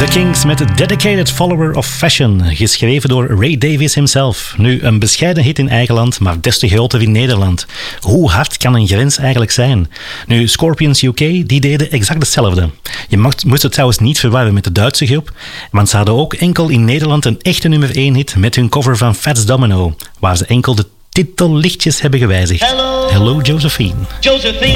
The Kings met Dedicated Follower of Fashion, geschreven door Ray Davies himself. Nu, een bescheiden hit in eigen land, maar des te groter in Nederland. Hoe hard kan een grens eigenlijk zijn? Nu, Scorpions UK, die deden exact hetzelfde. Je moest het trouwens niet verwarren met de Duitse groep, want ze hadden ook enkel in Nederland een echte nummer 1 hit met hun cover van Fats Domino, waar ze enkel de titel lichtjes hebben gewijzigd. Hello Josephine.